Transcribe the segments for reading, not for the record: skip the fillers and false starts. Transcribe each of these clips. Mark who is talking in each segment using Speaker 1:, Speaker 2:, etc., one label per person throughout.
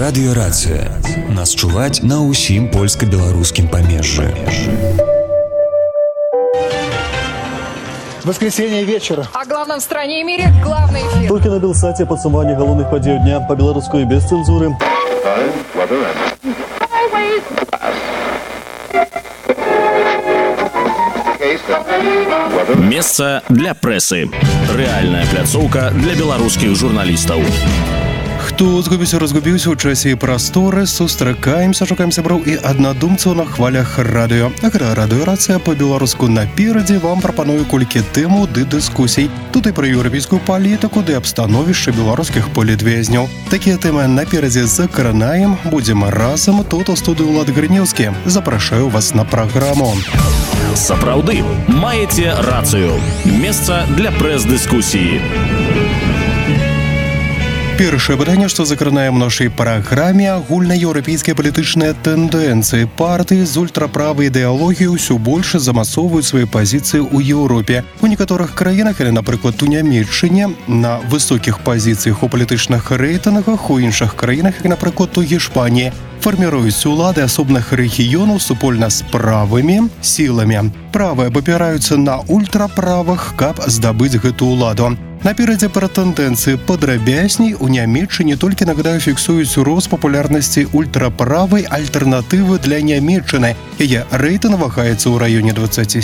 Speaker 1: Радыёрацыя. Нас чуваць на ўсім польска-беларускім памежжы.
Speaker 2: Воскресенье вечера.
Speaker 3: О главном в стране и мире главный эфир.
Speaker 4: Только на Белсате подсумование головных подей дня по белорусской без цензуры.
Speaker 5: Месца для прэсы. Рэальная пляцоўка для беларускіх журналістаў.
Speaker 6: Хто разгубіўся ў часе і прасторы, сустракаемся, шукаем сяброў і аднадумцаў на хвалях радыё. Радыёрацыя па-беларуску наперадзе вам прапаную колькі тэмаў ды дыскусій. Тут і пра еўрапейскую палітыку ды абстановішча беларускіх політвязняў. Такія тэмы наперадзе закранаем. Будзем разам тут у студыі Ўлад Грынеўскі. Запрашаю вас на праграму.
Speaker 5: Сапраўды, маеце рацыю. Месца для прэс-дыскусіі.
Speaker 6: Першае пытанне, што закранаем у нашай праграме, агульнаеўрапейскія палітычныя тэндэнцыі. Партыі з ультраправай ідэалогіяй усё больш замасоўваюць свае пазіцыі ў Еўропе. У некаторых краінах, или, напрыклад, у Нямецчыне, на высокіх пазіцыях у палітычных рэйтынгах, у іншых краінах, як, напрыклад, у Гішпаніі, фарміруюць улады асобных рэгіёнаў супольна з правымі сіламі. Правыя абапіраюцца на ультраправых, каб здабыць гэту ўладу. Наперадзе пра тэндэнцыі падрабязней. У Нямецчыне толькі, нагадаю, фіксуюць рост папулярнасці ультраправай альтэрнатывы для Нямецчыны. Яе рэйтынг вагаецца ў раёне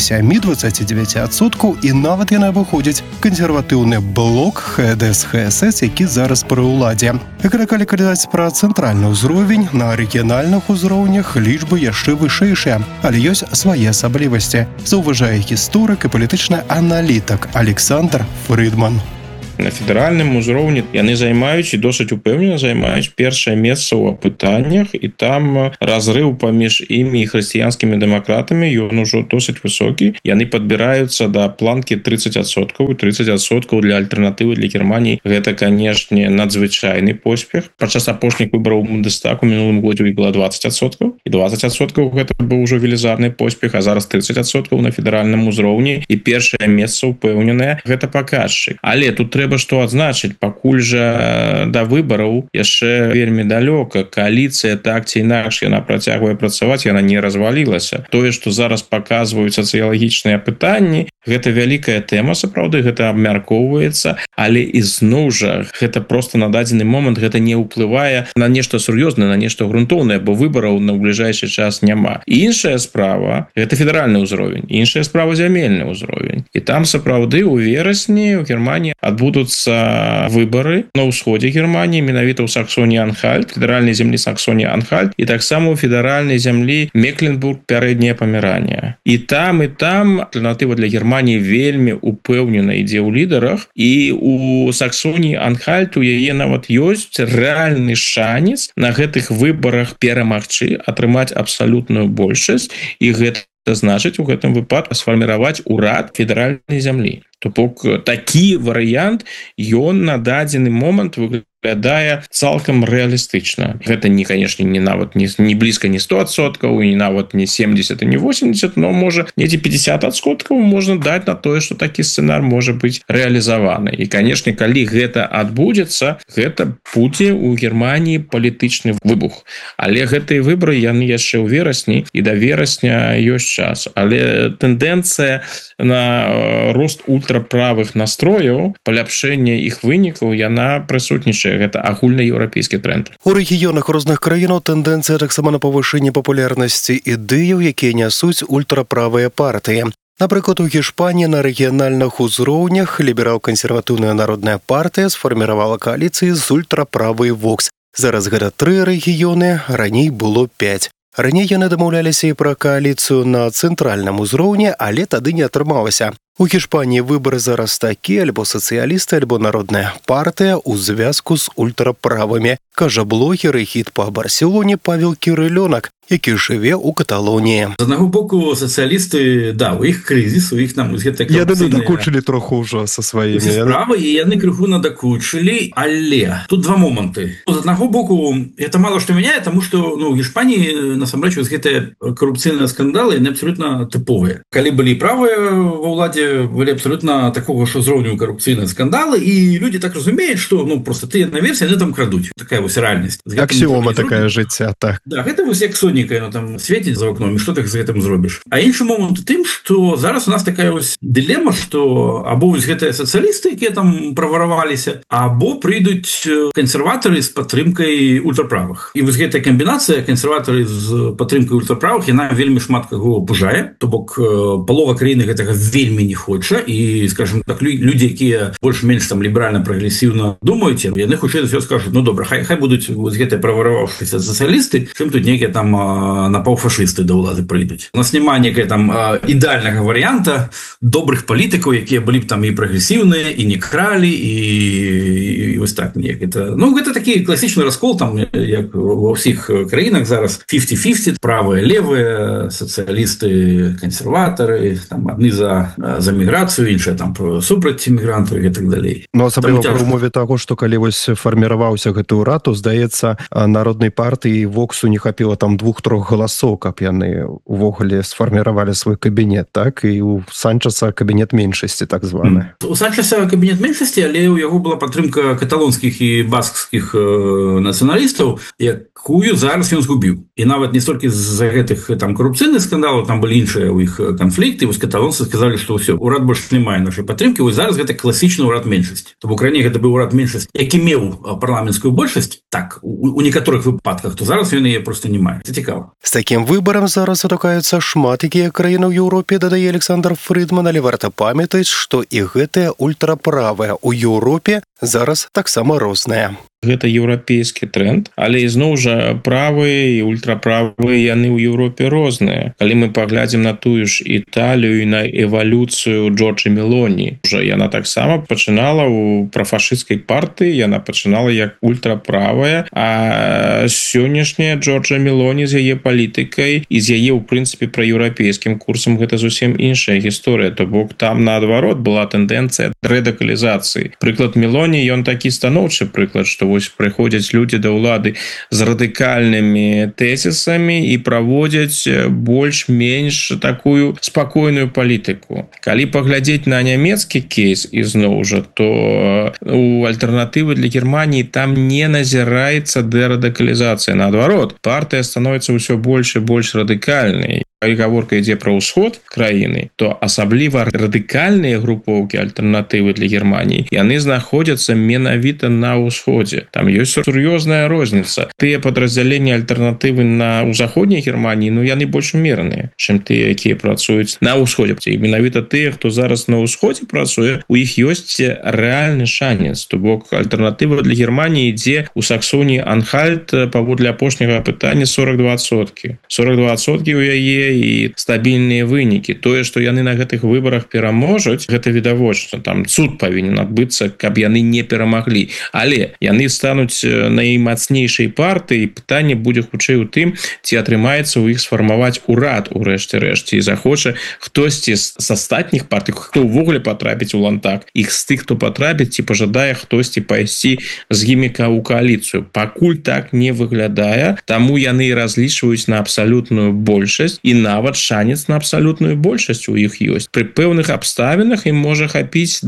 Speaker 6: 27-29%, і нават яна выходзіць кансерватыўны блок ХДС-ХСС, які зараз пры ўладзе. Калі казаць пра цэнтральны ўзровень, на рэгіянальных узроўнях лічбы яшчэ вышэйшыя, але ёсць свае асаблівасці, заўважае гісторык і палітычны аналітык Александр Фрыдман.
Speaker 7: На федэральным узроўні яны займаюць і досыць упэўнена займаюць першае месца ў апытаннях, і там разрыў паміж імі і хрысціянскімі дэмакратамі ён ужо досыць высокі. Яны падбіраюцца да планкі 30%, і 30% для альтэрнатывы для Германіі гэта, канешне, надзвычайны поспех. Падчас апошніх выбараў у Бундестаг у мінулым годзе было 20%, і 20% гэта быў ужо велізарны поспех, а зараз 30% на федэральным узроўні, і першае месца упэўненае гэта паказчык. Але тут трэба што адзначыць, пакуль жа да выбараў яшчэ вельмі далёка. Кааліцыя так ці інакш яна працягвае працаваць, яна не развалілася. Тое, што зараз паказваюць сацыялагічныя пытанні, гэта вялікая тэма, сапраўды, гэта абмяркоўваецца, але ізноў жа гэта проста на дадзены момант гэта не ўплывае на нешта сур'ёзнае, на нешта грунтоўнае, бо выбараў на бліжэйшы час няма. Іншая справа гэта федэральны ўзровень, іншая справа зямельны ўзровень. І там сапраўды ў верасні ў Германіі адбудуцца выбары на ўсходзе Германіі, менавіта ў Саксоніі-Анхальт, федэральнай зямлі Саксоніі-Анхальт, і таксама ў федэральнай зямлі Мекленбург, пярэдняе Памеранія. І там альтэрнатыва для Германіі вельмі упэўнена ідзе ў лідарах, і у Саксоніі-Анхальт у яе нават ёсць рэальны шанец на гэтых выбарах перамагчы, атрымаць абсалютную большасць, і гэта значыць у гэтым выпадку сфарміраваць урад федэральнай зямлі. То бок такі варыянт ён на дадзены момант выглядае цалкам рэалістычна. Гэта не, канешне, не нават не блізка не 100%, і нават не 70 і не 80, но можа недзе 50% можна даць на тое, што такі сцэнар можа быць рэалізаваны. І, канешне, калі гэта адбудзецца, гэта будзе ў Германіі палітычны выбух. Але гэтыя выбары яны яшчэ ў верасні, і да верасня ёсць час. Але тэндэнцыя на рост ультраправых настрояў, паляпшэнне іх вынікаў, яна прысутнічае. Гэта агульнаеўрапейскі тренд.
Speaker 6: У рэгіёнах розных краінаў тэндэнцыя таксама на павышэнне папулярнасці ідэяў, якія нясуць ультраправыя партыі. Напрыклад, у Гішпаніі на рэгіянальных узроўнях ліберал-кансерватыўная народная партыя сфарміравала кааліцыі з ультраправай Вокс. Зараз гэта 3 рэгіёны, раней было 5. Раней яны дамаўляліся і пра кааліцыю на цэнтральным узроўні, але тады не атрымалася. У Гішпаніі выбар зараз такі, альбо сацыялісты, альбо народная партыя ў звязку з ультраправымі, кажа блогер і хіт па Барселоне Павел Кірылёнак. які жыве ў Каталоніі.
Speaker 2: З аднаго боку, сацыялісты, да, у іх крызіс, у іх там гэта
Speaker 6: Яны надакучылі троху ўжо са сваімі
Speaker 2: справы, і яны крыху надакучылі, але тут два моманты. З аднаго боку, это мало што мяняе, таму што у Іспаніі насамрэч гэтыя карупцыйныя скандалы яны абсолютна тыповыя. Калі былі правыя ва ўладзе, былі абсолютна такога ж узроўню карупцыйныя скандалы, і людзі так разумеюць, што просто тыя наверсе, яны там крадуць. Такая вось рэальнасць.
Speaker 6: Аксіома такая жыцця, так.
Speaker 2: Да, гэта вось як сонейка, яно там свеціць за окном, і што ты з гэтым зробіш. А іншы момант у тым, што зараз у нас такая вось дылема, што або вось гэтыя сацыялісты, якія там правараваліся, або прыйдуць кансерватары з падтрымкай ультраправых. І вось гэтая камбінацыя кансерватары з падтрымкай ультраправых, яна вельмі шмат каго пужае, то бок палова краіны гэтага вельмі не хоча, і, скажем так, людзі, якія больш-менш там ліберальна-прагрэсіўна думаюць, яны хутчэй за ўсё скажуць, ну добра, хай будуць вось гэтыя правараваўшыся сацыялісты, чым тут нейкія там напаўфашысты да ўлады прыйдуць. У нас няма некая там ідэальнага варыянта добрых палітыкаў, якія былі б там і прагрэсіўныя, і не кралі, і вось так неяк. Гэта такі класічны раскол, там, як ва ўсіх краінах зараз 50-50, правыя, левыя, сацыялісты, кансерватары, там адны за міграцыю, іншыя там супраць мігрантаў і так далей.
Speaker 6: Ну, асабліва пры умове таго, што калі вось фарміраваўся гэты ўрад, то, здаецца, народнай партыі Воксу не хапіла там 2-3 галасоў, каб яны увогуле сфарміравалі свой кабінет, так? І у Санчеса кабінет меншасці, так званы.
Speaker 2: У Санчеса кабінет меншасці, але ў яго была падтрымка каталонскіх і баскскіх нацыяналістаў, якую зараз ён згубіў. І нават не столькі з-за гэтых там карупцыйных скандалаў, там былі іншыя ў іх канфлікты, вось каталонцы сказалі, што ўсё, урад больш не мае нашай падтрымкі, вось зараз гэта класічны ўрад меншасці. То бок раней гэта быў урад меншасці, які меў парламенцкую большасць, так, у некаторых выпадках, то зараз ён яе проста не мае. Це цікава.
Speaker 6: З такім выбарам зараз сутыкаюцца шмат якія краіны ў Еўропе, дадае Александр Фрыдман, але варта памятаць, што і гэтыя ультраправыя ў Еўропе зараз таксама розныя.
Speaker 7: Гэта еўрапейскі тренд, але ізноў жа правыя і ультраправыя яны ў Еўропе розныя. Калі мы паглядзім на тую ж Італію і на эвалюцыю Джорджа Мелоні, яна таксама пачынала ў прафашысцкай партыі, яна пачынала як ультраправая, а сённяшняя Джорджа Мелоні з яе палітыкай і з яе, ў прынцыпе, праеўрапейскім курсам гэта зусім іншая гісторыя. То бок там, наадварот, была тэндэнцыя рэдыкалізацыі. Прыклад Мелоні, ён такі станоўчы прыклад, што вось прыходзяць людзі да ўлады з радыкальнымі тэзісамі і праводзяць больш-менш такую спакойную палітыку. Калі паглядзець на нямецкі кейс ізноў жа, то у альтэрнатывы для Германіі там не назіраецца дэрадыкалізацыя. Наадварот, партыя становіцца ўсё больш і больш радыкальнай. Калі гаворка ідзе пра ўсход краіны, то асабліва радыкальныя групоўкі альтэрнатывы для Германіі, яны знаходзяцца менавіта на ўсходзе. Там ёсць сур'ёзная розніца. Тыя падраздзяленні альтэрнатывы ў заходняй Германіі, яны больш умераныя, чым тыя, якія працуюць на ўсходзе. І менавіта тыя, хто зараз на ўсходзе працуе, у іх ёсць рэальны шанец. То бок альтэрнатыва для Германіі ідзе ў Саксоніі Анхальт паводле апошняга апытання 42%. 42% у яе і стабільныя вынікі. Тое, што яны на гэтых выбарах пераможуць, гэта відавочна. Там цуд павінен адбыцца, каб яны не перамаглі. Але яны стануць наймацнейшай партыяй, і пытанне будзе хутчэй у тым, ці атрымаецца ў іх сфармаваць урад у рэшце-рэшце, і захоча хтосьці з астатніх партый, хто ўвогуле патрапіць у лантак, іх з тых, хто патрапіць, ці пажадае хтосьці пайсці з імі ў кааліцыю. Пакуль так не выглядае, таму яны разлічваюць на абсалютную большасць, і нават шанец на абсалютную большасць у іх ёсць. Пры пэўных абставінах ім можа хапіць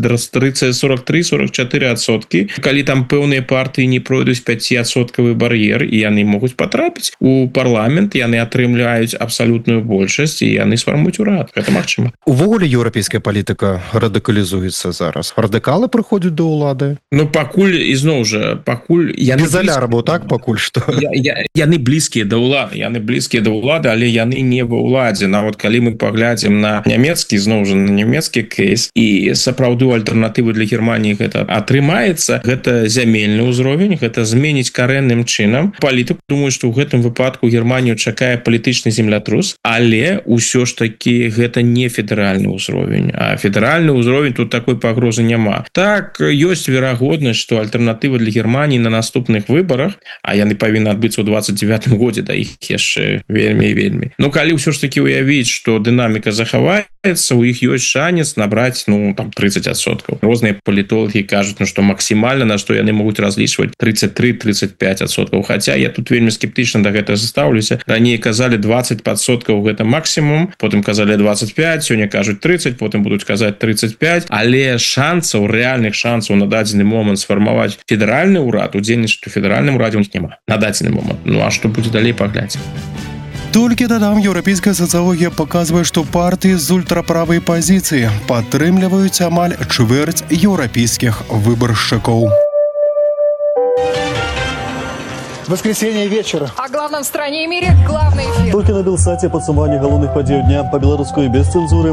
Speaker 7: 43-44%, калі там пэўныя партыі не пройдуць 5% бар'ер, і яны могуць патрапіць у парламент, яны атрымляюць абсалютную большасць, і яны сфармуюць урад. Гэта магчыма.
Speaker 6: Увогуле еўрапейская палітыка радыкалізуецца зараз. Радыкалы прыходзяць да ўлады?
Speaker 7: Пакуль, ізноў жа, пакуль...
Speaker 6: Без алярму, так, пакуль што?
Speaker 7: Яны блізкія да ўлады, але яны не ва ва ўладзе. Нават калі мы паглядзім на нямецкі, зноў жа на нямецкі кейс, і сапраўды альтэрнатывы для Германії гэта атрымаецца, гэта зямельны ўзровень, гэта зменіць карэнным чынам палітыку. Думаю, што ў гэтым выпадку Германію чакае палітычны землятрус, але ўсё ж такі гэта не федэральны ўзровень, а федэральны ўзровень тут такой пагрозы няма. Так, ёсць верагоднасць, што альтэрнатыва для Германії на наступных выбарах, а яны павінны адбыцца ў 29 годзе, да іх яшчэ вельмі. Но калі ўсё ж такі уявіць, што дынаміка захаваецца, у іх ёсць шанец набраць, 30%. Розныя палітолагі кажуць, што максімальна, на што яны могуць разлічваць 33-35%. Хаця я тут вельмі скептычна да гэтага застаўлюся. Раней казалі 20% гэта максімум, потым казалі 25, сёння кажуць 30, потым будуць казаць 35, але шансаў, рэальных шансаў на дадзены момант сфармаваць федэральны ўрад, удзельнічаць у федэральным урадзе у них няма. На дадзены момант. А што будзе далей, паглядзім.
Speaker 6: Толькі дадам, еўрапейская сацыялогія паказвае, што партыі з ультраправай пазіцыі падтрымліваюць амаль чвэрць еўрапейскіх выбаршчыкаў.
Speaker 8: Воскресенье вечера.
Speaker 3: О главном в стране и мире главный эфир.
Speaker 4: Только на Белсате падсумаванне галоўных падзей дня по-беларуску і без цэнзуры.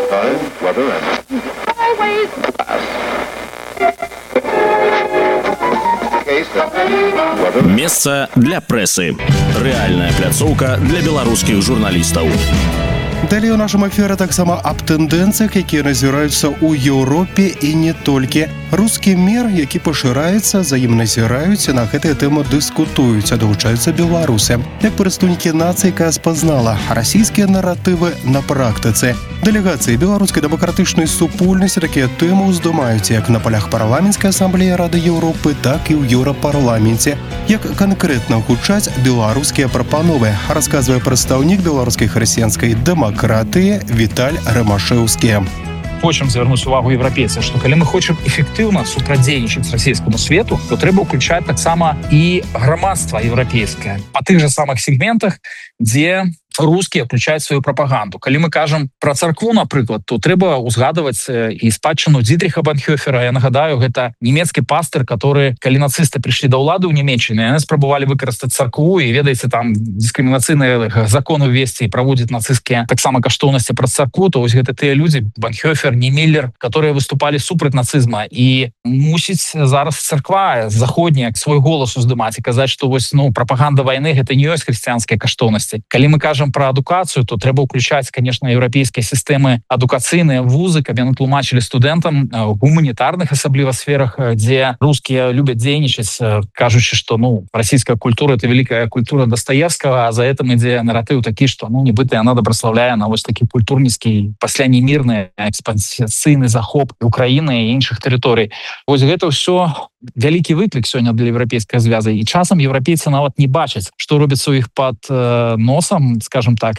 Speaker 5: Месца для прэсы. Рэальная пляцоўка для беларускіх журналістаў.
Speaker 6: Далей у нашым эфіры таксама аб тэндэнцыях, якія назіраюцца ў Еўропе і не толькі. Рускі мір, які пашыраецца, за ім назіраюць і на гэтую тэму дыскутуюць, а далучаюцца беларусы. Як прадстаўнікі нацыі, якая спазнала расійскія наратывы на практыцы. Дэлегацыі беларускай дэмакратычнай супольнасці такія тэмы ўздымаюць як на палях парламенцкай асамблеі Рады Еўропы, так і ў Еўрапарламенце. Як канкрэтна гучаць беларускія прапановы, расказвае прадстаўнік беларускай хрысціянскай дэмакратыі Віталь Рымашэўскі.
Speaker 9: Хочам звярнуць увагу еўрапейцаў, што калі мы хочам эфектыўна супрацьдзейнічаць расійскаму свету, то трэба ўключаць таксама і грамадства еўрапейскае па тых жа самых сегментах, дзе рускія ўключаюць сваю прапаганду. Калі мы кажам пра царкву, напрыклад, то трэба ўзгадваць і спадчыну Дітріха Банхёфера. Я нагадаю, гэта нямецкі пастыр, который, калі нацысты прыйшлі да ўлады ў Нямецчыне, яны спрабавалі выкарыстаць царкву і, ведаеце, там дыскрымінацыйныя законы ўвесці і праводзіць нацысцкія таксама каштоўнасці пра царкву, то вось гэта тыя людзі, Банхёфер, Немиллер, которые выступалі супраць нацызма. І мусіць зараз царква заходняя свой голас уздымаць і казаць, што вось, прапаганда вайны гэта не ёсць хрысціянскія каштоўнасці. Калі мы кажам про адукацыю, то трэба ўключаць, конечно, еўрапейскія сістэмы адукацыйныя вузы, каб яны тлумачылі студэнтам гуманітарных асабліва сферах, дзе рускія любяць дзейнічаць, кажучы, што расійская культура это великая культура Достоевского, а за этим ідзе наратыў такі, што нібыта яна добраславляе на вось такі культурніцкі пасля немірны экспансійны захоп Украіны і іншых тэрыторый. Вось гэта ўсё вялікі выклік сёння для еўрапейскай звязы, і часам еўрапейцы нават не бачаць, што робіцца ў іх пад носам, скажем так,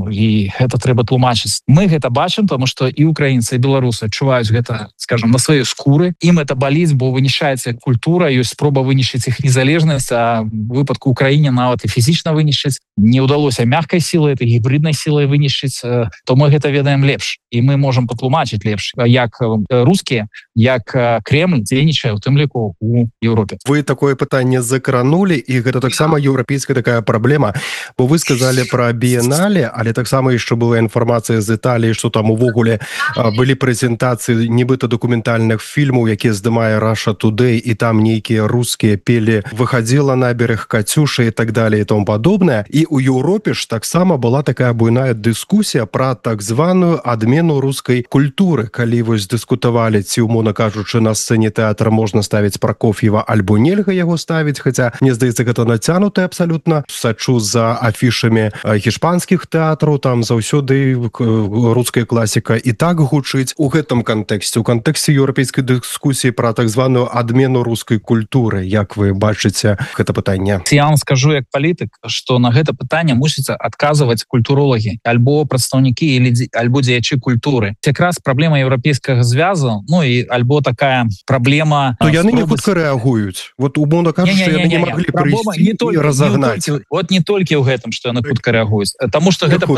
Speaker 9: і гэта трэба тлумачыць. Мы гэта бачым, тому што і украінцы, і беларусы адчуваюць гэта, скажем, на сваёй скуры. Ім это баліць, бо вынішчаецца культура, ёсць спроба вынішчыць іх незалежнасць, а в выпадку Украіне нават і фізічна вынішчыць. Не ўдалося мягкай сілай, это гібриднай сілай вынішчыць, то мы гэта ведаем лепш. І мы можам патлумачыць лепш, як рускія, як Кремль дзейнічае, у тым ліку у Еўропе.
Speaker 6: Вы такое пытанне закранули, і гэта таксама еўрапейская такая праблема, бо вы сказали про біенале, але таксама яшчэ была інфармацыя з Італіі, што там увогуле былі прэзентацыі нібыта дакументальных фільмаў, якія здымае Russia Today, і там нейкія рускія пелі «Выходила на берег Катюша» і так далее і тому падобнае. І у Еўропе ж таксама была такая буйная дыскусія пра так званую адмену рускай культуры, калі вось дыскутавалі, ці умоўна кажучы, на сцэне тэатра можна ставіць Прокоф'ева альбо нельга яго ставіць, хаця, мне здаецца, гэта нацянутае абсалютна. Сачу за афішамі гішпанскіх тэатраў, там заўсёды руская класіка і так гучыць. У гэтым кантэксце, у кантэксце еўрапейскай дыскусіі пра так званую адмену рускай культуры, як вы бачыце гэта пытанне?
Speaker 9: Я вам скажу як палітык, што на гэта пытанне мусіць адказваць культуролагі, альбо прадстаўнікі, альбо дзеячы культуры. Якраз праблема еўрапейскага звязу, і альбо такая праблема...
Speaker 6: То яны не хутка рэагуюць? Вот умоўна кажучы, яны не маглі прыйсці і разагнаць.
Speaker 9: Вот не толькі ў гэтым, што яны хутка рэагуюць. Таму што гэта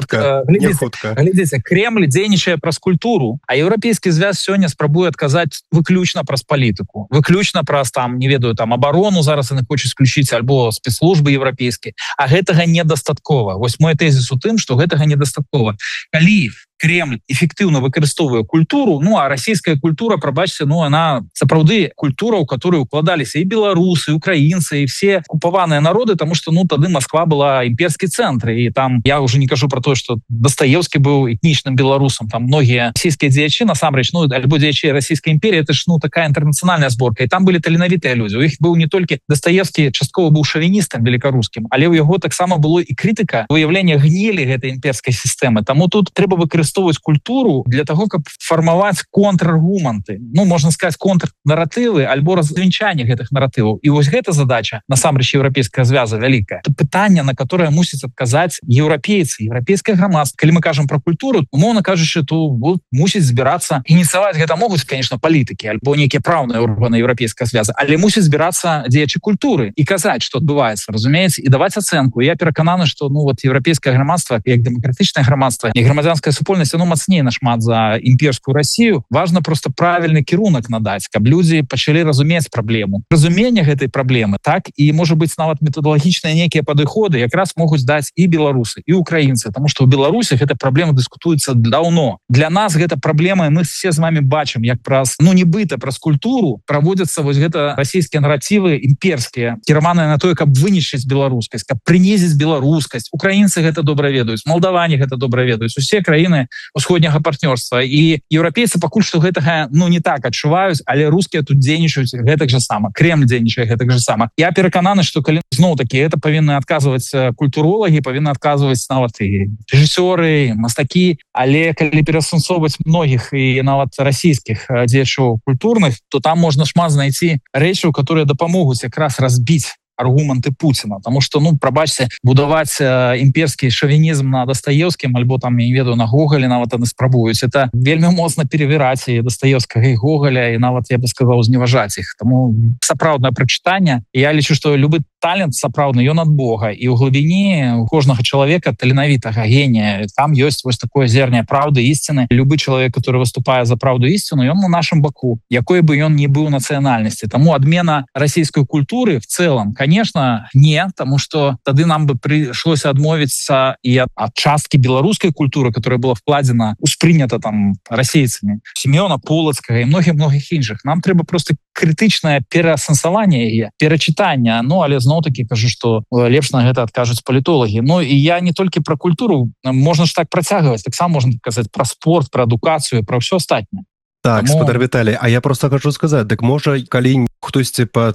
Speaker 9: глядзіце, Кремль дзейнічае праз культуру, а Еўрапейскі звяз сёння спрабуе адказаць выключна праз палітыку, выключна праз там, не ведаю, там абарону зараз яны хочуць включыць альбо спецслужбы еўрапейскія, а гэтага недастаткова. Вось мой тэзіс у тым, што гэтага недастаткова. Калі Кремль эфектыўна выкарыстоўвае культуру, ну а расійская культура, прабачце, ну она сапраўды культура, у которую укладаліся і беларусы, і украінцы, і все окупаваныя народы, тому што ну тады Москва была імперскі цэнтр, і там я уже не кажу про то, што Дастаевскі быў этнічным беларусам, там многія расійскія дзеячы насамрэч, ну альбо дзеячы расійскай імперіі, это ж ну такая інтэрнацыянальная зборка, і там былі таленавітыя людзі. У іх быў не толькі Дастаевскі, часткова быў шавіністам великарускім, але ў яго таксама было і крытыка выяўлення гнілі гэтай імперскай сістэмы. Таму тут трэба выкарыстоўваць культуру для того, каб фармаваць контраргументы, ну можна сказаць контрнаратывы альбо развенчанне гэтых наратываў. І вось гэта задача насамрэч еўрапейскага звяза вялікая. Это пытанне, на которое мусіць адказаць еўрапейцы, еўрапейскае грамадства. Калі мы кажам про культуру, умоўна кажучы, то мусіць збірацца, ініцыяваць гэта могуць, конечно, палітыкі альбо нейкія праўныя органы еўрапейскага звяза, але мусіць збірацца дзеячы культуры і казаць, што адбываецца, разумееце, і даваць ацэнку. Я перакананы, што ну вот еўрапейскае грамадства, як дэмакратычнае грамадства і грамадзянская супольнасць, оно мацней нашмат за імперскую Россию. Важно просто правильный кірунак надаць, каб людзі пачалі разумець праблему. Разуменне гэтай праблемы, так, і можа быць нават методолагічныя нейкія падыходы якраз могуць даць і беларусы, і украінцы, потому что ў Беларусі гэта праблема дыскутуецца даўно. Для нас гэта праблема, мы все з вами бачым, як праз, ну нібыта праз культуру праводзяцца вось гэта расійскія наратывы імперскія, кіраваныя на тое, каб вынішчыць беларускасць, каб прынізіць беларускасць. Украінцы гэта добра ведаюць, малдаване гэта добра ведаюць, усе краіны усходняга партнёрства, і еўрапейцы пакуль што гэтага ну не так адчуваюць, але рускія тут дзейнічаюць гэтак жа сама, Кремль дзейнічае гэтак жа сама. Я перакананы, што калі зноў-такі это павінны адказваць культуролагі, павінны адказваць нават і рэжысёры, мастакі, але калі перасэнсоўваць многіх і нават расійскіх дзеячоў культурных, то там можна шмат знайти рэчаў, которые дапамогуць якраз разбіць аргументы Путина, потому что, ну, прабачьте, будаваць імперскі шавінізм на Дастаевскім, альбо там, я не ведаю, на Гоголе нават яны спрабуюць. Это вельмі моцна перавіраць і Дастаевскага, і Гоголя, і нават, я бы сказаў, зневажаць іх. Таму сапраўднае прачытанне. Я лічу, што любы талент сапраўдны, ён ад Бога, і ў глыбіні у кожнага чалавека таленавітага генія, там ёсць вось такое зерня праўды, ісціны. Любы чалавек, который выступае за праўду і ісціну, ён на нашым баку, якой бы ён ні быў нацыянальнасці. Таму адмена расійскай культуры в цэлым, конечно, не, потому что тады нам бы пришлось адмовіцца і ад часткі беларускай культуры, которая была вкладзена, успрынята там расейцамі, Семёна Полацкага і многіх іншых. Нам трэба просто крытычнае пераасэнсаванне яе, перачытання. Ну, але зноў-такі кажу, што лепш на гэта адкажуць палітолагі. Ну, і я не толькі пра культуру, можна ж так працягваць, таксама можна казаць пра спорт, пра адукацыю, пра ўсё астатняе.
Speaker 6: Так, спадар Віталій, а я просто хочу сказаць, так можа, калі хтосьці пад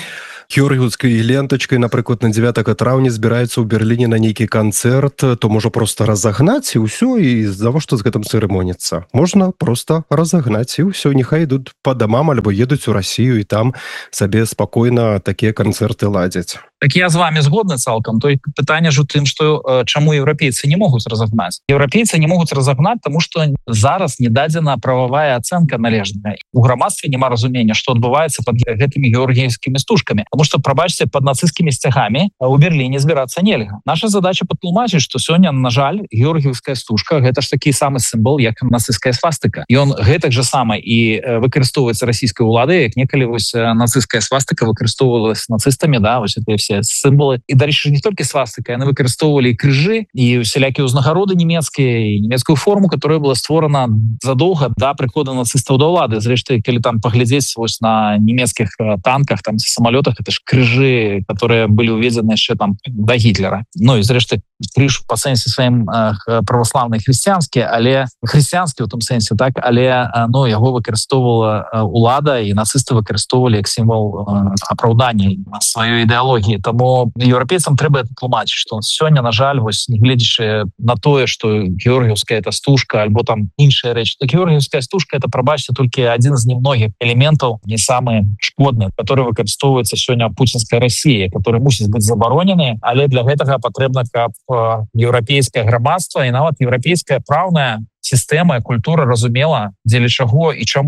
Speaker 6: георгіўскай лентачкай, напрыклад, на 9 траўня збіраецца ў Берліне на нейкі канцэрт, то можа просто разагнаць і ўсё, і завошта з гэтым цырымоніцца? Можна просто разагнаць і ўсё, няхай ідуць па дамам альбо едуць у Расію і там сабе спакойна такія канцэрты ладзяць.
Speaker 9: Так я з вами згодны цалкам. То пытанне ж у тым, што чаму еўрапейцы не могуць разагнаць? Еўрапейцы не могуць разагнаць, таму што зараз не дадзена прававая ацэнка належная. У грамадстве няма разумення, што адбываецца пад гэтымі георгіевскімі стужкамі. Таму што, прабачце, пад нацысцкімі сцягамі у Берліне збірацца нельга. Наша задача патлумачыць, што сёння, на жаль, георгіевская стужка гэта ж такі самы сімвол, як нацысцкая свастыка. Ён гэтак жа сама і выкарыстоўваецца расійскай уладай, як некалі вось нацысцкая свастыка выкарыстоўвалась нацыстамі, да, вось гэтыя все сімволы. І дарэчы, не толькі свастыка, яны выкарыстоўвалі і крыжы, і усялякія ўзнагароды нямецкія, і нямецкую форму, которая была створана задоўга да прыходу нацыстаў да ўлады. Зрэшты, калі там паглядзець вось на нямецкіх танках, там самалётах, это ж крыжы, которые былі ўведзены яшчэ там да Гітлера. Ну і зрэшты, крыж па сэнсе сваім праваслаўны хрысціянскі, але хрысціянскі ў том сэнсе, так, але ну, яго выкарыстоўвала ўлада, і нацысты выкарыстоўвалі як сімвол апраўдання сваёй ідэалогіі. Таму еўрапейцам трэба тлумачыць, што сёння, на жаль, вось нягледзячы на тое, што георгіевская это стужка альбо там іншыя рэчы, то георгіевская стужка это, прабачце, толькі адзін з немногіх элементаў, не самы шкодны, который выкарыстоўваецца сёння пуцінскай Расіі, который мусіць быць забаронены, але для гэтага патрэбна, каб еўрапейскае грамадства і нават еўрапейская праўная сістэма, культура разумела, дзеля чаго і чаму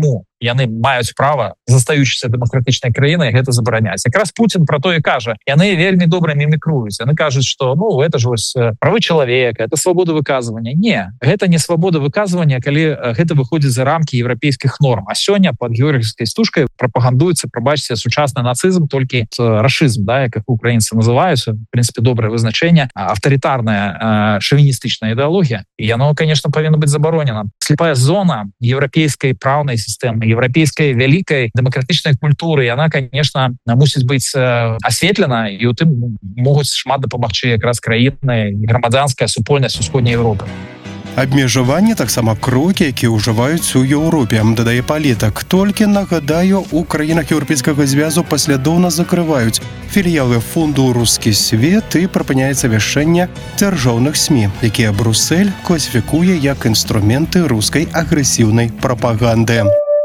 Speaker 9: яны маюць права, застаючыся дэмакратычнай краінай, гэта забараняць. Якраз Путін про то і кажа, яны вельмі добра мімікруюць. Яны кажуць, што это ж вось правы чалавека, это свабода выказвання. Не, гэта не свабода выказвання, калі гэта выходзіць за рамкі еўрапейскіх норм. А сёння под георгіевскай стужкай прапагандуецца, прабачце, сучасны нацызм, толькі рашызм, да, як украінцы называюць, в принципе, добрае вызначэнне, аўтарытарная шовіністычная ідэалогія. І яно, конечно, павінна быць забаронена. Слепая зона еўрапейскай праўнай сістэмы, еўрапейскай вялікай дэмакратычнай культуры, яна, конечно, мусіць быць асветлена, і у тым могуць шмат дапамагчы якраз краіны і грамадзянская супольнасць усходняй Европы.
Speaker 6: Абмежаванне таксама крокі, які ўжываюць у Еўропе, дадае палітык. Толькі, нагадаю, у краінах Еўрапейскага звязу паслядоўна закрываюць філіялы фонду «Рускі свет» і прапыняецца вяшчэнне дзяржаўных СМІ, якія Брюссель класіфікуе як інструменты рускай агрэсіўнай прапаганды.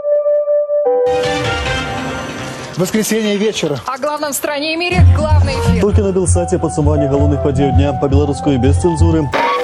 Speaker 8: Воскресенье вечера.
Speaker 3: О главном в стране и мире главный эфир.
Speaker 4: Только на Белсате подсумование головных подей дня по-белорусски без цензуры.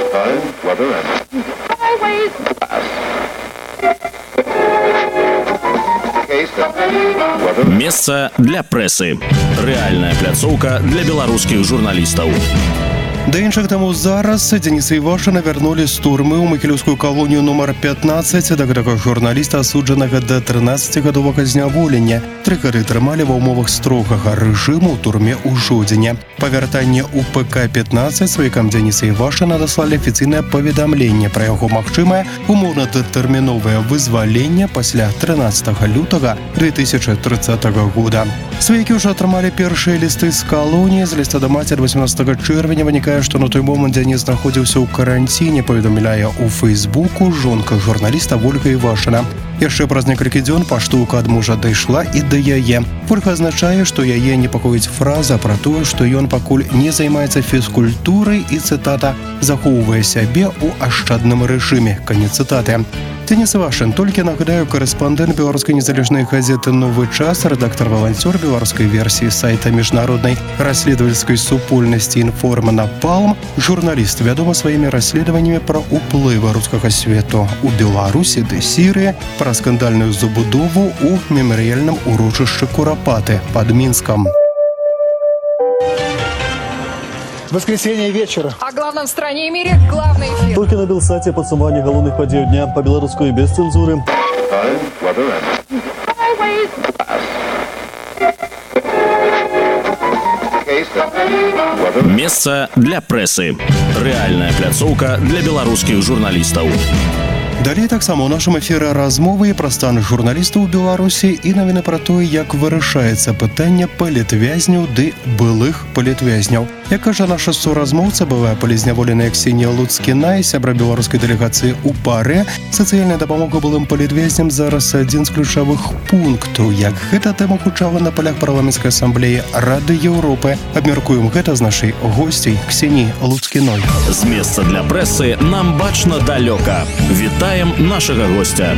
Speaker 5: Месца для прэсы. Рэальная пляцоўка для беларускіх журналістаў.
Speaker 6: Да іншых таму зараз Дениса Івашына вярнулі з турмы ў Магілёўскую калонію нумар 15 да гэтага журналіста, асуджанага да 13гадовага зняволення. 3 гады трымалі ва ўмовах строгага рэжыму ў турме ў жодзіне. Па вяртанні ў ПК-15 сваякам Дениса Івашына даслалі афіцыйнае паведамленне пра яго магчымае умоўна-датэрміновае вызваленне пасля 13 лютага 2030 года. Сваякі ўжо атрымалі першыя лісты з калоніі. З ліста да маці 18 чэрвеня вынікае, што на той момант Дзяніс знаходзіўся ў каранціне, паведамляе ў Фейсбуку жонка журналіста Вольга Івашына. Яшчэ праз некалькі дзён паштоўка ад мужа дайшла і да яе. Вольга азначае, што яе непакоіць фраза пра тое, што ён пакуль не займаецца фізкультурай і, цытата, захоўвае сябе ў ашчадным рэжыме. Канец цытаты. Денис Івашын, толькі, нагадаю, корэспондэнт беларускай незалежнай газеты «Новы час», рэдактар-валанцёр беларускай версіі сайта міжнароднай расследавальскай супольнасці «Інформа Напалм», журналіст, вядомы сваімі расследаваннямі пра ўплывы рускага свету ў Беларусі ды Сірыі, пра скандальную забудову ў мемарыяльным урочышчы Курапаты пад Мінскам.
Speaker 8: Воскресенье вечера.
Speaker 3: О главном в стране и мире главный эфир.
Speaker 4: Только на Белсате подсумование головных подей дня по-белорусски без цензуры.
Speaker 5: Месца для прэсы. Рэальная пляцоўка для беларускіх журналістаў.
Speaker 6: Далей таксама ў нашым эфіры размовы пра стан журналістаў у Беларусі і навіны пра тое, як вырашаецца пытанне палітвязняў ды былых палітвязняў. Як кажа наша суразмоўца, былая палізняволеная Ксенія Луцкіна і сябра беларускай дэлегацыі ў ПАРЭ, сацыяльная дапамога былым палітвязням зараз адзін з ключавых пунктаў. Як гэта тэма гучала на палях парламенцкай асамблеі Рады Еўропы, абмяркуем гэта з нашай госцей Ксеніі Луцкіной.
Speaker 5: З месца для прэсы нам бачна далёка. Вітаем нашага гостя.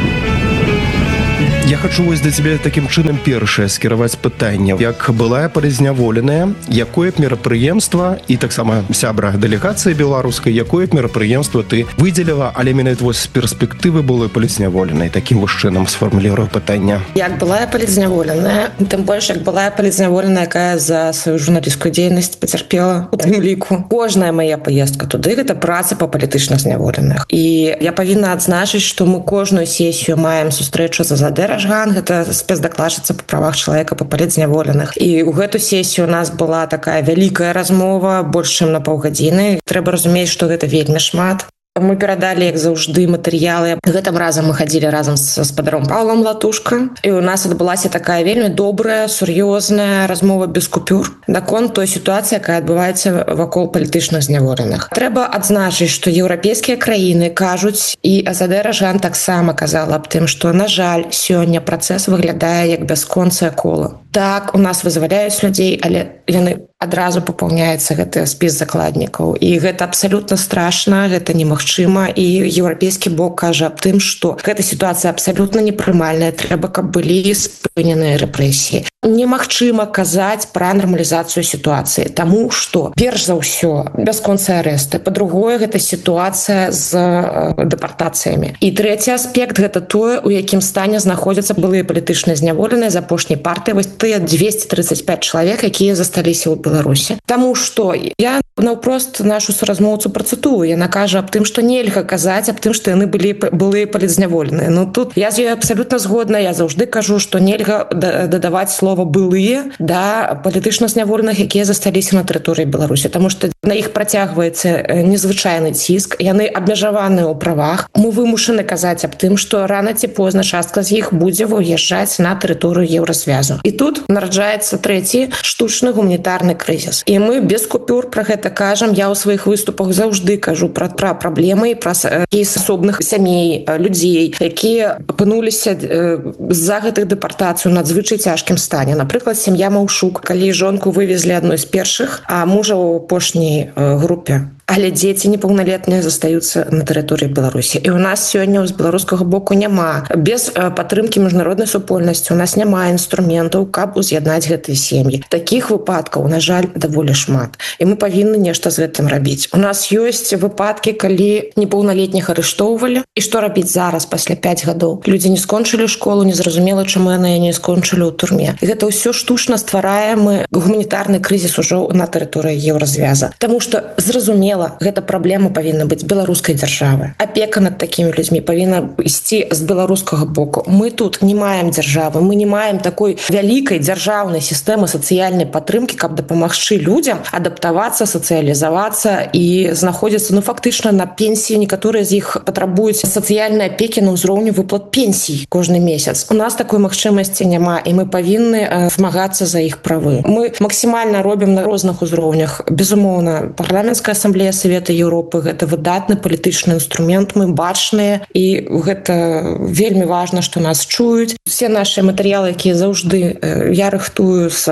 Speaker 10: Я хочу вось да цябе такім чынам першае скіраваць пытанне. Як былая палізняволеная, якое б мерапрыемства і таксама сябра дэлегацыі беларускай, якое б мерапрыемства ты выдзеліла, але менавіта вось з перспектывы былой палізняволенай? Такім вось чынам сфармулірую пытанне.
Speaker 11: Як былая палізняволеная, тым больш як былая палізняволеная, якая за сваю журналісцкую дзейнасць пацярпела у тым ліку. Кожная мая паездка туды гэта праца па палітычных зняволеных. І я павінна адзначыць, што мы кожную сесію маем сустрэчу за Задэр Ашган, гэта спецдакладчыца па правах чалавека па палітзняволеных. І ў гэту сесію у нас была такая вялікая размова, больш чым на паўгадзіны. Трэба разумець, што гэта вельмі шмат. Мы перадалі, як заўжды, матэрыялы. Гэтым разам мы хадзілі разам з гаспадаром Паўлам Латушка. І ў нас адбылася такая вельмі добрая, сур'ёзная размова без купюр наконт той сітуацыі, якая адбываецца вакол палітычных зняволеных. Трэба адзначыць, што еўрапейскія краіны кажуць, і Задэр Ашган таксама казала аб тым, што, на жаль, сёння працэс выглядае як бясконцае кола. Так, у нас вызваляюць людзей, але яны адразу папаўняецца гэты спіс закладнікаў. І гэта абсалютна страшна, гэта немагчыма. І еўрапейскі бок кажа аб тым, што гэта сітуацыя абсалютна непрымальная, трэба, каб былі спыненыя рэпрэсіі. немагчыма казаць пра нармалізацыю сітуацыі, таму што перш за ўсё бясконцыя арэсты, па-другое гэта сітуацыя з дэпартацыямі. І трэці аспект гэта тое, у якім стане знаходзяцца былыя палітычныя зняволеныя з апошняй партыі, вось тыя 235 чалавек, якія засталіся ў Беларусі. Таму што я наўпрост нашу суразмоўцу працытую, яна кажа аб тым, што нельга казаць аб тым, што яны былыя палітзняволеныя. Ну тут я з ёй абсалютна згодна, я заўжды кажу, што нельга дадаваць слова былыя да палітычна зняволеных, якія засталіся на тэрыторыі Беларусі, таму што на іх працягваецца незвычайны ціск, яны абмежаваныя ў правах. Мы вымушаны казаць аб тым, што рана ці позна частка з іх будзе выязджаць на тэрыторыю Еўразвязу. І тут нараджаецца трэці штучны гуманітарны крызіс. І мы без купюр пра гэта кажам. Я ў сваіх выступах заўжды кажу пра праблемы і пра кейс асобных сямей, людзей, якія апынуліся з-за гэтых дэпартацый у надзвычай цяжкім стане. Напрыклад, сям'я Маўшук, калі жонку вывезлі адной з першых, а мужа ў апошняй групе. Але дзеці непаўналетныя застаюцца на тэрыторыі Беларусі. І ў нас сёння з беларускага боку няма. Без падтрымкі міжнароднай супольнасці у нас няма інструментаў, каб уз'яднаць гэтыя сем'і. Такіх выпадкаў, на жаль, даволі шмат. І мы павінны нешта з гэтым рабіць. У нас ёсць выпадкі, калі непаўналетніх арыштоўвалі. І што рабіць зараз, пасля 5 гадоў? Людзі не скончылі школу, незразумела, чаму яны не скончылі ў турме. І гэта ўсё штучна ствараем гуманітарны крызіс ужо на тэрыторыі Еўразвяза. Таму што зразумела, гэта праблема павінна быць беларускай дзяржавы. Апека над такімі людзьмі павінна ісці з беларускага боку. Мы тут не маем дзяржавы, мы не маем такой вялікай дзяржаўнай сістэмы сацыяльнай падтрымкі, каб дапамагчы людзям адаптавацца, сацыялізавацца і знаходзіцца, фактычна на пенсіі. Некаторыя з іх патрабуюць сацыяльнай апекі на ўзроўню выплат пенсій кожны месяц. У нас такой магчымасці няма, і мы павінны змагацца за іх правы. Мы максімальна робім на розных узроўнях. Безумоўна, парламенцкая асамблея Савета Еўропы гэта выдатны палітычны інструмент, мы бачныя, і гэта вельмі важна, што нас чуюць. Все наши матэрыялы, якія заўжды я рыхтую з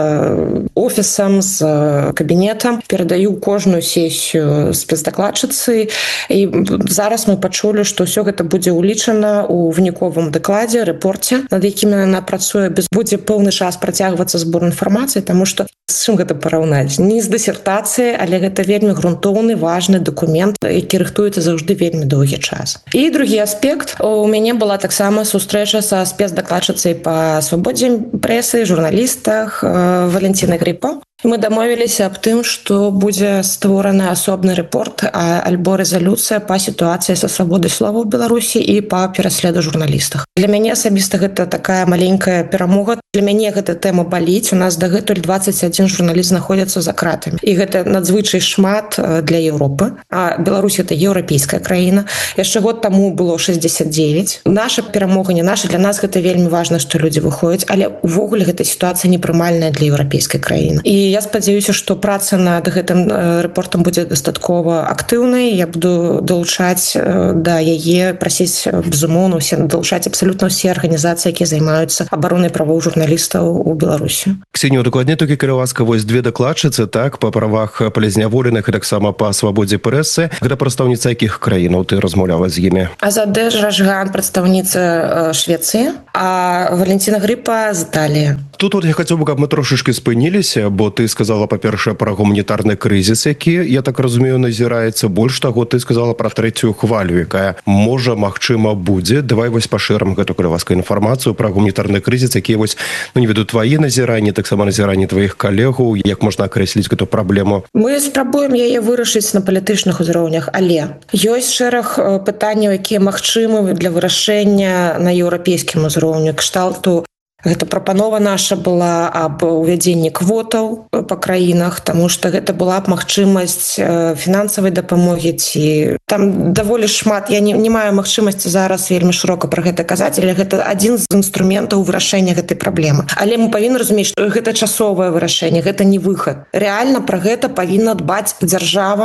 Speaker 11: офісам, з кабінетам, перадаю кожную сесію спецдакладчыцы, і зараз мы пачулі, што ўсё гэта будзе ўлічана ў выніковым дакладзе, рэпорце, над якім яна працуе. Будзе пэўны час працягвацца збор інфармацыі, таму што з чым гэта параўнаць? Не з дысертацыяй, але гэта вельмі грунтоўны, важны дакумент, які рыхтуецца заўжды вельмі доўгі час. І другі аспект. У мяне была таксама сустрэча са спецдакладчыцай па свабодзе прэсы, журналістах Валентинай Гриппо. Мы дамовіліся аб тым, што будзе створаны асобны рэпорт альбо рэзалюцыя па сітуацыі са свабодай слова ў Беларусі і па пераследу журналістах. Для мяне асабіста гэта такая маленькая перамога. Для мяне гэта тэма баліць. У нас дагэтуль 21 журналіст знаходзяцца за кратамі. І гэта надзвычай шмат для Еўропы. А Беларусь гэта еўрапейская краіна. Яшчэ год таму было 69. Наша перамога не наша. Для нас гэта вельмі важна, што людзі выходзяць, але увогуле гэта сітуацыя непрымальная для еўрапейскай краіны. І я спадзяюся, што праца над гэтым рэпортам будзе дастаткова актыўнай. Я буду далучаць да яе, прасіць безумоўна ўсе далучаць абсалютна ўсе арганізацыі, якія займаюцца абаронай правоў журналістаў у Беларусі.
Speaker 10: Ксенія, дакладней толькі калі ласка, вось две дакладчыцы, так, па правах палізняволеных і таксама па свабодзе прэсы. Гэта прадстаўніца якіх краінаў ты размаўляла з імі?
Speaker 11: Азаде Жажган, прадстаўніца Швецыі, а Валентина Гриппо з Італіі.
Speaker 10: Тут я хацеў бы, каб мы трошачкі спыніліся, бо ты сказала, па-першае, пра гуманітарны крызіс, які, я так разумею, назіраецца. Больш таго, ты сказала пра трэцюю хвалю, якая можа, магчыма, будзе. Давай вось пашырым гэту, калі ласка, інфармацыю пра гуманітарны крызіс, які вось, не веду, твае назіранні, таксама назіранні тваіх калегаў, як можна акрэсліць гэту праблему?
Speaker 11: Мы спрабуем яе вырашыць на палітычных узроўнях, але ёсць шэраг пытанняў, якія магчымы для вырашэння на еўрапейскім узроўні, кшталту. Гэта прапанова наша была аб увядзенні квотаў па краінах, таму што гэта была б магчымасць фінансавай дапамогі, ці там даволі шмат. Я не маю магчымасці зараз вельмі шырока пра гэта казаць, але гэта адзін з інструментаў вырашэння гэтай праблемы. Але мы павінны разумець, што гэта часовае вырашэнне, гэта не выхад. Рэальна пра гэта павінна дбаць дзяржава,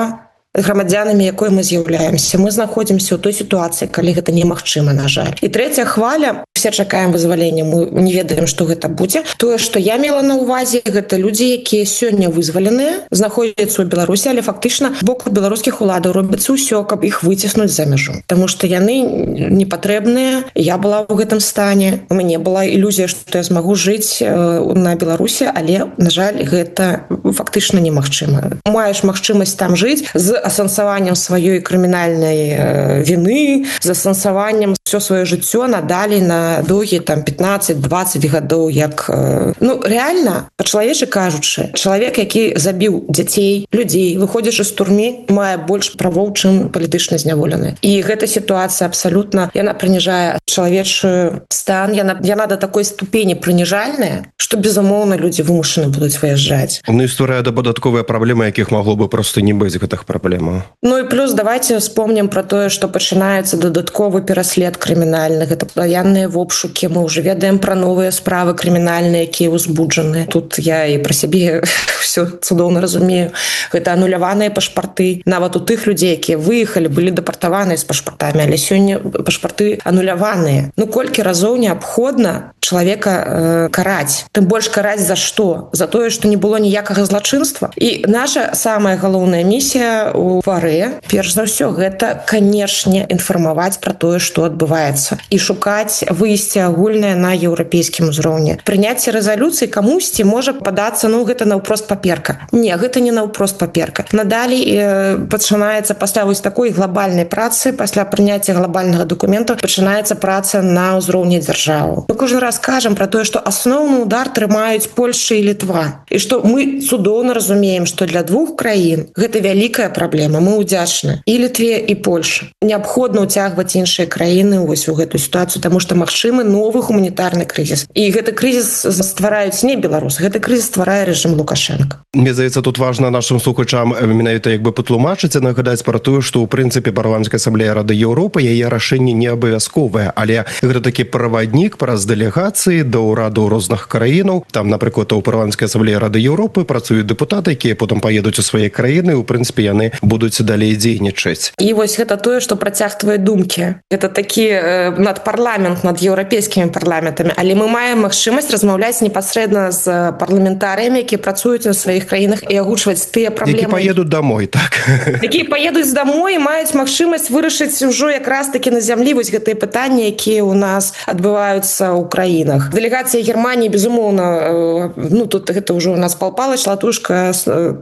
Speaker 11: грамадзянамі, якой мы з'яўляемся. Мы знаходзімся ў той сітуацыі, калі гэта немагчыма, на жаль. І трэцяя хваля, все чакаем вызвалення, мы не ведаем, што гэта будзе. Тое, што я мела на ўвазе, гэта людзі, якія сёння вызваленыя, знаходзяцца ў Беларусі, але фактычна боку беларускіх уладаў робіцца ўсё, каб іх выціснуць за мяжу. Таму што яны непатрэбныя, я была ў гэтым стане, у мяне была ілюзія, што я змагу жыць на Беларусі, але, на жаль, гэта фактычна немагчыма. Маеш магчымасць там жыць з асэнсаваннем сваёй крымінальнай віны, з асэнсаваннем ўсё сваё жыццё надалей на доўгі там 15-20 гадоў, як рэальна, па-чалавечы кажучы, чалавек, які забіў дзяцей, людзей, выходзячы з турмы, мае больш правоў, чым палітычна зняволены. І гэта сітуацыя абсалютна, яна прыніжае чалавечы стан, яна да такой ступені прыніжальная, што, безумоўна, людзі вымушаны будуць выязджаць.
Speaker 10: Ну і стварае дадатковыя праблемы, якіх магло бы проста не быць гэтых праблемаў.
Speaker 11: Ну і плюс давайте вспомнім пра тое, што пачынаецца дадатковы пераслед крымінальны, гэта пастаянныя обшукі, мы ўжо ведаем пра новыя справы крымінальныя, якія ўзбуджаны. Тут я і пра сябе все цудоўна разумею. Гэта ануляваныя пашпарты. Нават у тых людзей, якія выехалі, былі дэпартаваныя з пашпартамі, але сёння пашпарты ануляваныя. Ну колькі разоў неабходна чалавека караць? Тым больш караць за што? За тое, што не было ніякага злачынства. І наша самая галоўная місія у ВАРЭ, перш за ўсё, гэта, канешне, інфармаваць пра тое, што адбываецца. І шукаць выйсце агульнае на еўрапейскім узроўні. Прыняцце рэзалюцыі камусьці можа падацца, гэта наўпрост паперка. Не, гэта не наўпрост паперка. Надалей пачынаецца пасля вось такой глобальнай працы, пасля прыняцця глобальнага дакумента пачынаецца праца на ўзроўні дзяржавы. Мы кожны раз кажам пра тое, што асноўны удар трымаюць Польшча і Літва. І што мы цудоўна разумеем, што для двух краін гэта вялікая праблема. Мы ўдзячны і Літве, і Польшы. Неабходна ўцягваць іншыя краіны вось у гэтую сітуацыю, таму што магчымы новы гуманітарны крызіс. І гэты крызіс ствараюць не беларусы, гэты крызіс стварае рэжым Лукашенка.
Speaker 10: Мне здаецца, тут важна нашым слухачам менавіта патлумачыць і нагадаць пра тое, што ў прынцыпе парламенцкая асамблея Рады Еўропы, яе рашэнне не абавязковае, але гэта такі праваднік праз дэлегацыі да ўраду розных краінаў. Там, напрыклад, у парламенцкай асамблеі Рады Еўропы працуюць дэпутаты, якія потым паедуць у свае краіны, у прынцыпе яны будуць далей дзейнічаць.
Speaker 11: І вось гэта тое, што працяг твае думкі. Гэта такі надпарламент над еўрапейскімі парламентамі, але мы маем магчымасць размаўляць непасрэдна з парламентарыямі, якія працуюць у сваіх краінах і агучваць тыя праблемы.
Speaker 10: Які паедуць дамой, так.
Speaker 11: Якія паедуць дамой і маюць магчымасць вырашыць ужо якраз такі на зямлі вось гэтыя пытанні, якія ў нас адбываюцца ў краінах. Дэлегацыя Германіі, безумоўна, тут гэта ўжо у нас Пал Палыч, Латушка,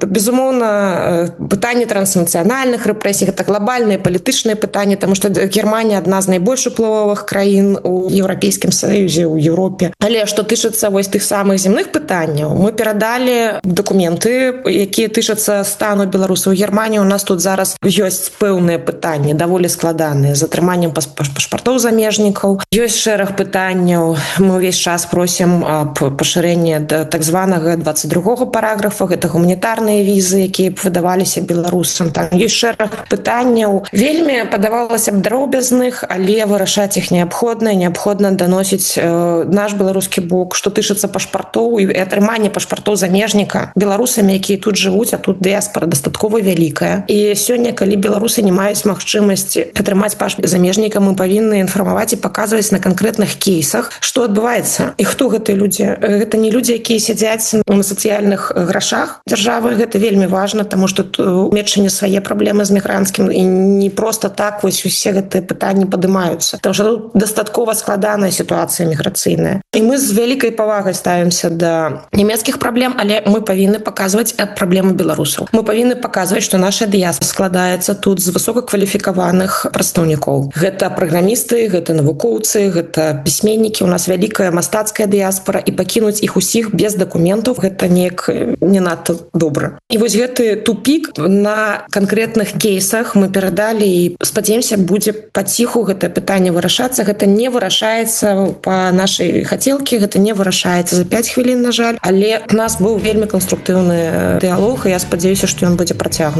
Speaker 11: безумоўна, пытанні транснацыянальных рэпрэсій, гэта глобальныя палітычныя пытанні, таму што Германія адна з найбольш уплывовых краін у Еўрапейскім Саюзе, у Еўропе. Але што тычыцца вось тых самых земных пытанняў, мы перадалі дакументы, якія тычацца стану беларусаў. У Германіі у нас тут зараз ёсць пэўныя пытанні, даволі складаныя, з атрыманнем пашпартоў замежнікаў. Ёсць шэраг пытанняў. Мы ўвесь час просім аб пашырэнні да так званага 22-го параграфа, гэта гуманітарныя візы, якія б выдаваліся беларусам. Там ёсць шэраг пытанняў, вельмі падавалася б дробязных, але вырашаць іх неабходна даносіць наш беларускі бок, што тычыцца пашпартоў і атрымання пашпартоў замежніка беларусамі, якія тут жывуць, а тут дыяспора дастаткова вялікая. І сёння, калі беларусы не маюць магчымасці атрымаць пашпарт замежніка, мы павінны інфармаваць і паказваць на канкрэтных кейсах, што адбываецца і хто гэтыя людзі. Гэта не людзі, якія сядзяць на сацыяльных грашах дзяржавы. Гэта вельмі важна, таму што у Метчыне свае праблемы з мігранцкім і не проста так вось усе гэтыя пытанні падымаюцца. Таму што тут дастаткова складаная сітуацыя міграцыйная. І мы з вялікай павагай ставімся да нямецкіх праблем, але мы павінны паказваць праблемы беларусаў. Мы павінны паказваць, што наша дыяспора складаецца тут з высокакваліфікаваных прадстаўнікоў. Гэта праграмісты, гэта навукоўцы, гэта пісьменнікі. У нас вялікая мастацкая дыяспора, і пакінуць іх усіх без дакументаў гэта неяк не надта добра. І вось гэты тупік на канкрэтных кейсах мы перадалі і спадзяемся, будзе паціху гэтае пытанне вырашацца. Гэта не вырашаецца па нашай хацелкі, гэта не вырашаецца за 5 хвілін, на жаль, але у нас быў вельмі канструктыўны дыялог, і я спадзяюся, што ён будзе працягнуты.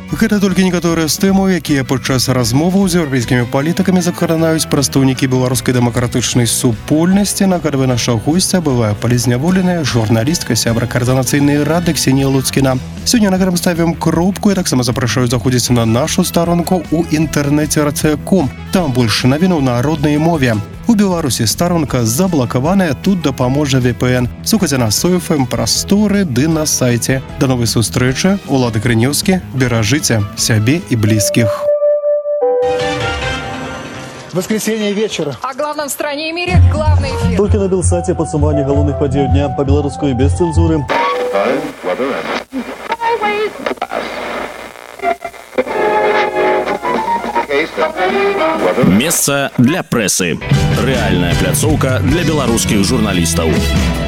Speaker 6: Гэта толькі некаторыя з тэмаў, якія падчас размоваў з еўрапейскімі палітыкамі закранаюць прадстаўнікі беларускай дэмакратычнай супольнасці. Нагадвае, наша госця бывае палізняволеная журналістка, сябра Координацыйнай рады Ксенія Луцкіна. Сёння на гэтым ставім кропку. Я таксама запрашаю заходзіць на нашу старонку ў інтэрнэце rc.com. Там больш навінаў на роднай мове. У Беларусі старонка заблакаваная, тут дапаможа VPN. Слухайце на Софм прасторы ды на сайце. Да новай сустрэчы. Улады Грынёўскі. Беражыце сябе і блізкіх.
Speaker 8: Воскресенье вечера.
Speaker 3: О главном в стране и мире главный эфир.
Speaker 4: Только на Белсате падсумаванне галоўных падзеяў дня по-беларуску і без цэнзуры.
Speaker 5: Месца для прэсы. Рэальная пляцоўка для беларускіх журналістаў.